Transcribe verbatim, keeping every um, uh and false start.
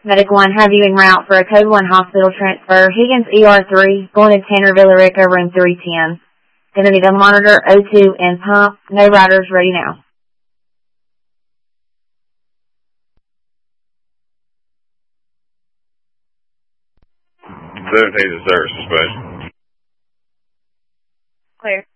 Medic one, have you en route for a Code one hospital transfer. Higgins E R three, going to Tanner Villarica, room three ten. Gonna need a monitor, O two, and pump. No riders, ready now. seventeenth is service dispatch. Clear.